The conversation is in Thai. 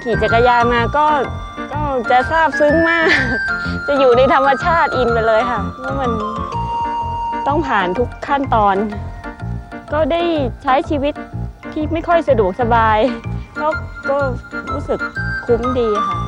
ขี่จักรยานมาก็จะซาบซึ้งมาก จะอยู่ในธรรมชาติอินไปเลยค่ะว่ามันต้องผ่านทุกขั้นตอน ก็ได้ใช้ชีวิตที่ไม่ค่อยสะดวกสบายก็รู้สึกคุ้มดีค่ะ